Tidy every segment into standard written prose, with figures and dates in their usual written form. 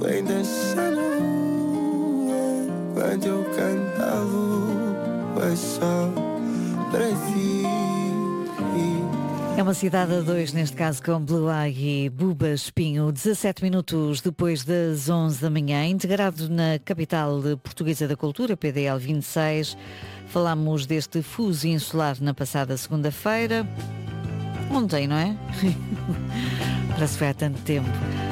Bem dançando, quando eu cantava, é só para ti. É uma cidade a dois, neste caso com Blue Eye e Buba Espinho. 17 minutos depois das 11 da manhã, integrado na capital portuguesa da cultura, PDL 26. Falámos deste fuso insular na passada segunda-feira. Ontem, não é? Parece que foi há tanto tempo.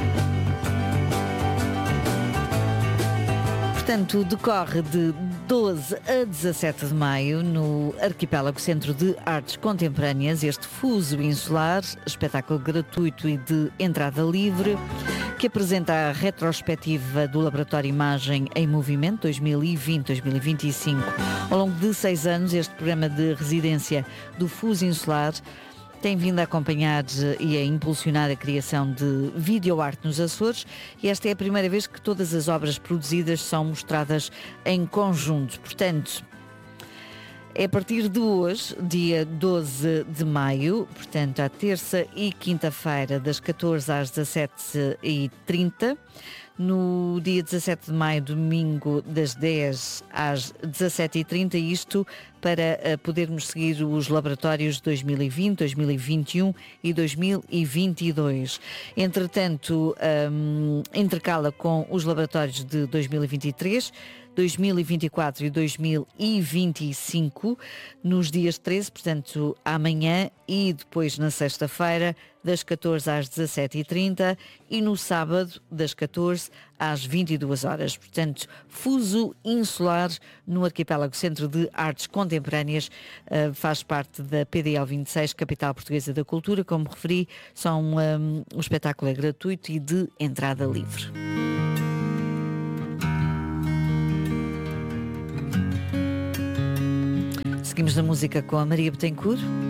Portanto, decorre de 12 a 17 de maio no Arquipélago Centro de Artes Contemporâneas este fuso insular, espetáculo gratuito e de entrada livre, que apresenta a retrospectiva do Laboratório Imagem em Movimento 2020-2025. Ao longo de 6 anos, este programa de residência do fuso insular tem vindo a acompanhar e a impulsionar a criação de videoarte nos Açores, e esta é a primeira vez que todas as obras produzidas são mostradas em conjunto. Portanto, é a partir de hoje, dia 12 de maio, portanto, à terça e quinta-feira, das 14 às 17h30. No dia 17 de maio, domingo, das 10 às 17h30, isto para podermos seguir os laboratórios de 2020, 2021 e 2022. Entretanto, intercala com os laboratórios de 2023, 2024 e 2025 nos dias 13, portanto amanhã, e depois na sexta-feira das 14 às 17h30 e no sábado das 14 às 22 horas. Portanto, fuso insular no Arquipélago Centro de Artes Contemporâneas, faz parte da PDL 26, Capital Portuguesa da Cultura. Como referi, o espetáculo é gratuito e de entrada livre. Seguimos na música com a Maria Bettencourt.